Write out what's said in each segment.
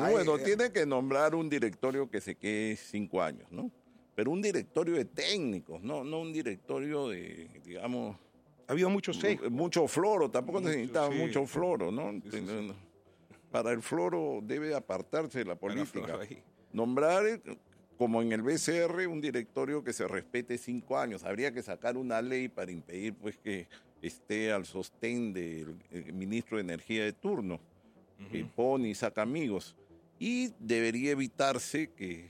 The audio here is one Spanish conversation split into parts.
Bueno, tiene que nombrar un directorio que se quede 5 años, ¿no? Pero un directorio de técnicos, no un directorio de, digamos... Ha habido mucho sesgo. Mucho floro, tampoco necesitaba sí. mucho floro, ¿no? Sí. Para el floro debe apartarse de la política. Ahí. Nombrar, como en el BCR, un directorio que se respete 5 años. Habría que sacar una ley para impedir pues que esté al sostén del ministro de Energía de turno, que pone y saca amigos. Y debería evitarse que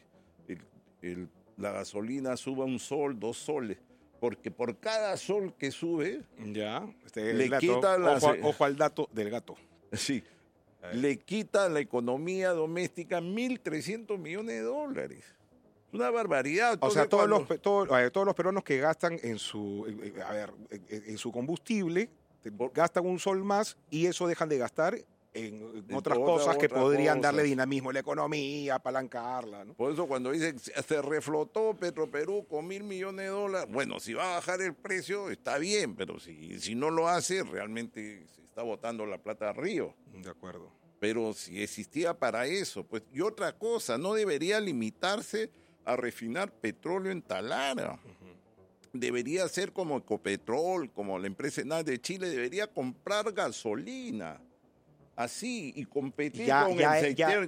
la gasolina suba 1 sol, 2 soles, porque por cada sol que sube, ya, le quita ojo al dato del gato. Sí, le quita a la economía doméstica 1.300 millones de dólares. Es una barbaridad. O sea, todos los peruanos que gastan en su combustible, gastan 1 sol más y eso dejan de gastar en otras cosas que podrían darle dinamismo a la economía, apalancarla, ¿no? Por eso cuando dicen se reflotó Petroperú con 1.000 millones de dólares, bueno, si va a bajar el precio está bien, pero si no lo hace, realmente se está botando la plata al río. De acuerdo. Pero si existía para eso, pues, y otra cosa, no debería limitarse a refinar petróleo en Talara. Debería ser como Ecopetrol, como la empresa ENAC de Chile, debería comprar gasolina. Así, y competir con el sector.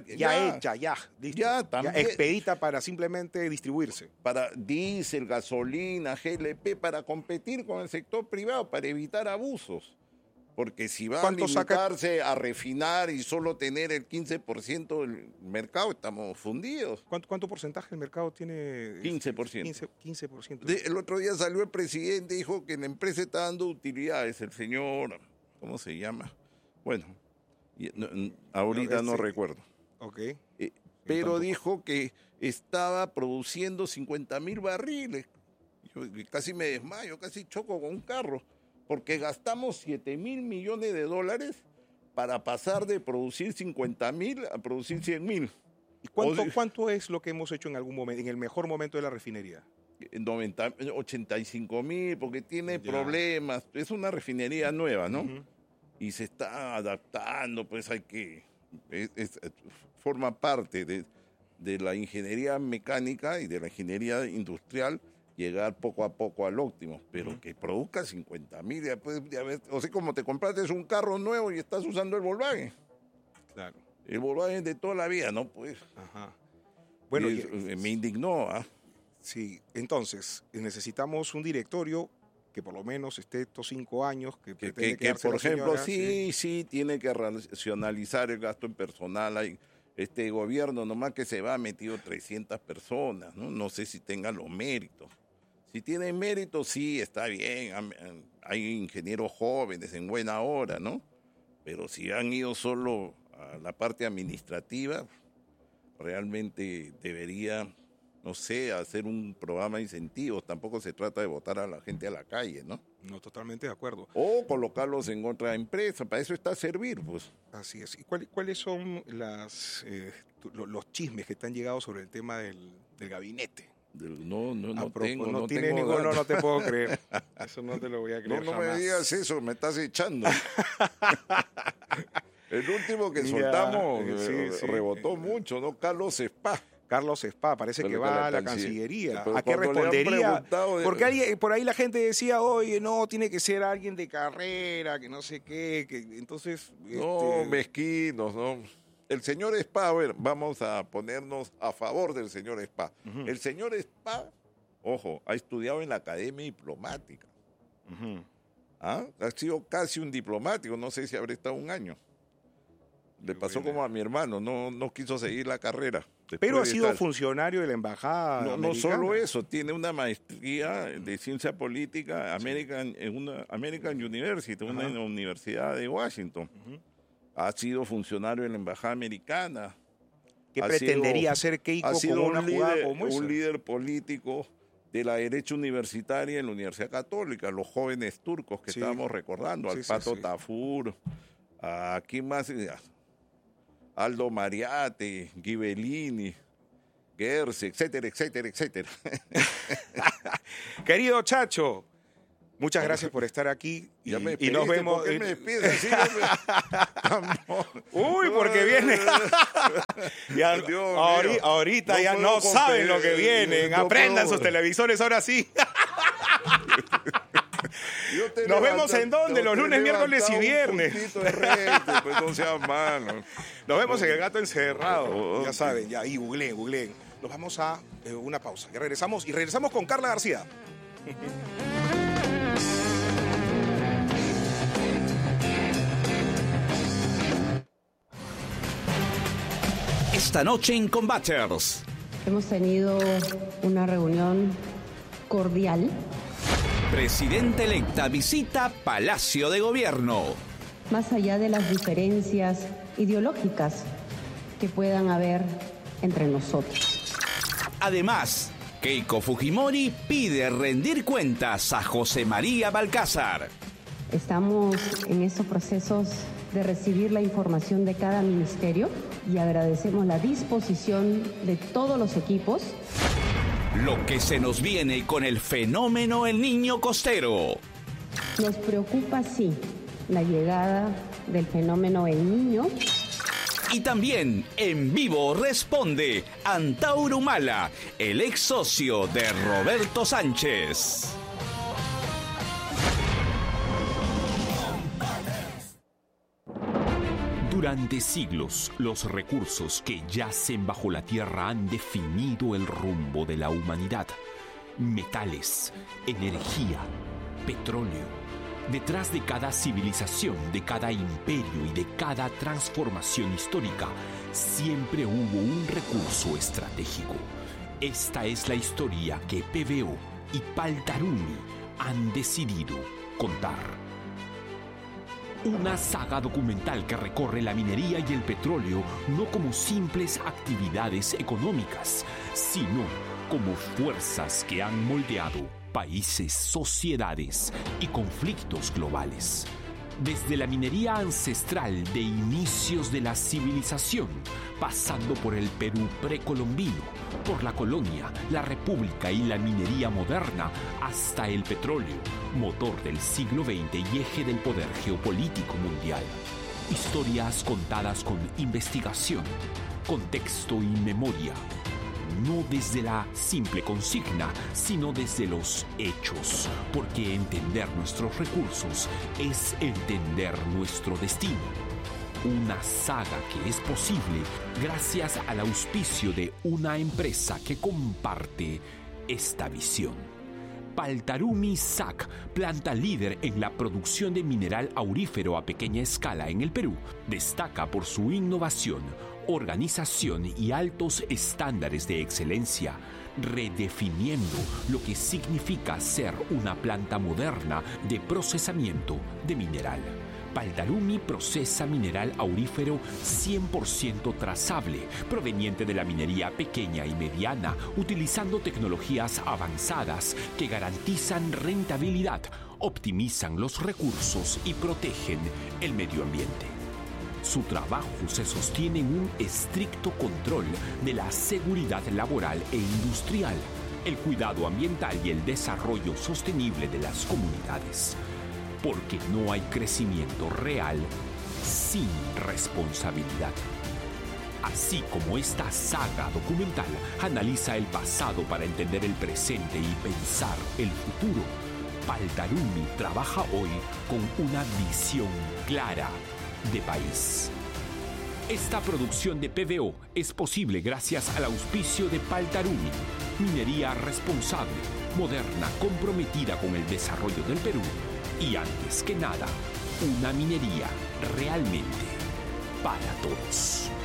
Ya expedita para simplemente distribuirse. Para diésel, gasolina, GLP, para competir con el sector privado, para evitar abusos. Porque si va a limitarse a refinar y solo tener el 15% del mercado, estamos fundidos. ¿Cuánto porcentaje del mercado tiene? 15%. 15%. El otro día salió el presidente y dijo que la empresa está dando utilidades. El señor, ¿cómo se llama? Bueno, ahorita no recuerdo. Ok. Pero dijo que estaba produciendo 50,000 barriles. Yo casi me desmayo, casi choco con un carro. Porque gastamos 7,000 millones de dólares para pasar de producir 50,000 a producir 100,000. ¿Y cuánto es lo que hemos hecho en algún momento, en el mejor momento de la refinería? 85,000, porque tiene problemas. Es una refinería nueva, ¿no? Y se está adaptando, pues hay que... forma parte de la ingeniería mecánica y de la ingeniería industrial, llegar poco a poco al óptimo, pero que produzca 50,000, o sea, como te compraste un carro nuevo y estás usando el Volkswagen. Claro. El Volkswagen de toda la vida, ¿no? Pues. Ajá. Bueno, me indignó, ¿ah? Sí, entonces, necesitamos un directorio que por lo menos esté estos 5 años, que por ejemplo, sí, tiene que racionalizar el gasto en personal. Este gobierno nomás que se va ha metido 300 personas, ¿no? No sé si tengan los méritos. Si tienen méritos, sí, está bien. Hay ingenieros jóvenes en buena hora, ¿no? Pero si han ido solo a la parte administrativa, realmente debería, no sé, hacer un programa de incentivos. Tampoco se trata de botar a la gente a la calle, ¿no? No, totalmente de acuerdo. O colocarlos en otra empresa. Para eso está servir, pues. Así es. ¿Y cuáles son los chismes que te han llegado sobre el tema del gabinete? No tiene tengo ninguno, no te puedo creer. Eso no te lo voy a creer No jamás. me digas eso, me estás echando. El último que soltamos rebotó mucho, ¿no? Carlos Spa, parece que va a la Cancillería. Pero ¿a qué respondería? Porque por ahí la gente decía, oye, no, tiene que ser alguien de carrera, que no sé qué, entonces... No, mezquinos, ¿no? El señor Spa, a ver, vamos a ponernos a favor del señor Spa. El señor Spa, ojo, ha estudiado en la Academia Diplomática. Ha sido casi un diplomático, no sé si habrá estado 1 año. Le pasó como a mi hermano, no quiso seguir la carrera. Pero ha sido funcionario de la embajada. No solo eso, tiene una maestría de ciencia política en una American University, una universidad de Washington. Ha sido funcionario en la embajada americana. ¿Qué pretendería hacer Keiko con una jugada como esa? Un líder político de la derecha universitaria en la Universidad Católica, los jóvenes turcos que estábamos recordando, al Pato Tafur, a ¿quién más? Aldo Mariate, Ghibellini, Gerse, etcétera, etcétera, etcétera. Querido Chacho, Muchas gracias por estar aquí y nos vemos. ¿Por qué me despides? Sí, Uy, porque viene. Ya, ahorita ya no saben lo que vienen. Aprendan sus televisores ahora sí. Nos vemos en donde, los lunes, miércoles y viernes. No seas malo. Nos vemos en El Gato Encerrado. Ya saben, ya ahí googleen. Nos vamos a una pausa. Ya regresamos con Carla García. Esta noche en Combaters. Hemos tenido una reunión cordial. Presidenta electa visita Palacio de Gobierno. Más allá de las diferencias ideológicas que puedan haber entre nosotros. Además, Keiko Fujimori pide rendir cuentas a José María Balcázar. Estamos en estos procesos de recibir la información de cada ministerio y agradecemos la disposición de todos los equipos. Lo que se nos viene con el fenómeno El Niño Costero. Nos preocupa, sí, la llegada del fenómeno El Niño. Y también en vivo responde Antauro Humala, el ex socio de Roberto Sánchez. Durante siglos, los recursos que yacen bajo la tierra han definido el rumbo de la humanidad. Metales, energía, petróleo. Detrás de cada civilización, de cada imperio y de cada transformación histórica, siempre hubo un recurso estratégico. Esta es la historia que PVO y Paltarumi han decidido contar. Una saga documental que recorre la minería y el petróleo no como simples actividades económicas, sino como fuerzas que han moldeado países, sociedades y conflictos globales. Desde la minería ancestral de inicios de la civilización, pasando por el Perú precolombino, por la colonia, la república y la minería moderna, hasta el petróleo, motor del siglo XX y eje del poder geopolítico mundial. Historias contadas con investigación, contexto y memoria. No desde la simple consigna, sino desde los hechos, porque entender nuestros recursos es entender nuestro destino. Una saga que es posible gracias al auspicio de una empresa que comparte esta visión. Paltarumi SAC, planta líder en la producción de mineral aurífero a pequeña escala en el Perú, destaca por su innovación, organización y altos estándares de excelencia, redefiniendo lo que significa ser una planta moderna de procesamiento de mineral. Paltarumi procesa mineral aurífero 100% trazable, proveniente de la minería pequeña y mediana, utilizando tecnologías avanzadas que garantizan rentabilidad, optimizan los recursos y protegen el medio ambiente. Su trabajo se sostiene en un estricto control de la seguridad laboral e industrial, el cuidado ambiental y el desarrollo sostenible de las comunidades. Porque no hay crecimiento real sin responsabilidad. Así como esta saga documental analiza el pasado para entender el presente y pensar el futuro, Paltarumi trabaja hoy con una visión clara de país. Esta producción de PVO es posible gracias al auspicio de Paltarumi, minería responsable, moderna, comprometida con el desarrollo del Perú y, antes que nada, una minería realmente para todos.